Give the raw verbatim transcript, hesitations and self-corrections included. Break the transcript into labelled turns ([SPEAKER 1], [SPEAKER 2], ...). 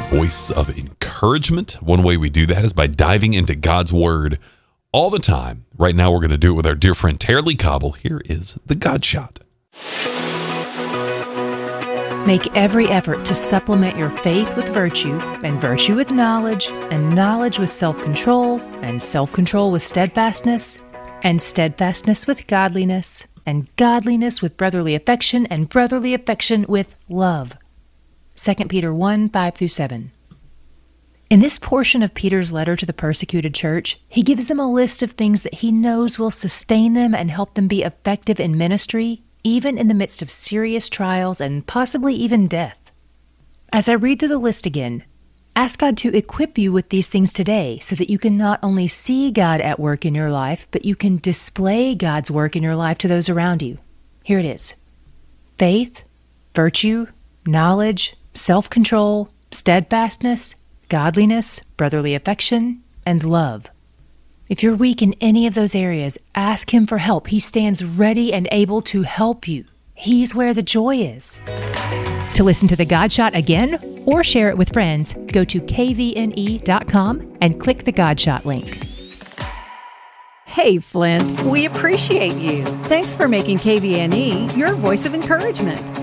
[SPEAKER 1] voice of encouragement. One way we do that is by diving into God's Word all the time. Right now, we're going to do it with our dear friend Tara-Leigh Cobble. Here is the God Shot.
[SPEAKER 2] Make every effort to supplement your faith with virtue, and virtue with knowledge, and knowledge with self-control, and self-control with steadfastness, and steadfastness with godliness, and godliness with brotherly affection, and brotherly affection with love. Second Peter one, five through seven. In this portion of Peter's letter to the persecuted church, he gives them a list of things that he knows will sustain them and help them be effective in ministry, even in the midst of serious trials and possibly even death. As I read through the list again, ask God to equip you with these things today so that you can not only see God at work in your life, but you can display God's work in your life to those around you. Here it is. Faith, virtue, knowledge, self-control, steadfastness, godliness, brotherly affection, and love. If you're weak in any of those areas, ask Him for help. He stands ready and able to help you. He's where the joy is. To listen to the God Shot again or share it with friends, go to k v n e dot com and click the God Shot link.
[SPEAKER 3] Hey, Flint, we appreciate you. Thanks for making K V N E your voice of encouragement.